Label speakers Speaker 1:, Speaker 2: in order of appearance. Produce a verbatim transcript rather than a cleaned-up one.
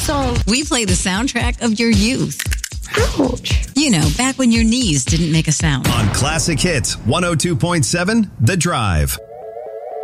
Speaker 1: song.
Speaker 2: We play the soundtrack of your youth.
Speaker 1: Ouch.
Speaker 2: You know, back when your knees didn't make a sound.
Speaker 3: On Classic Hits one oh two point seven, The Drive.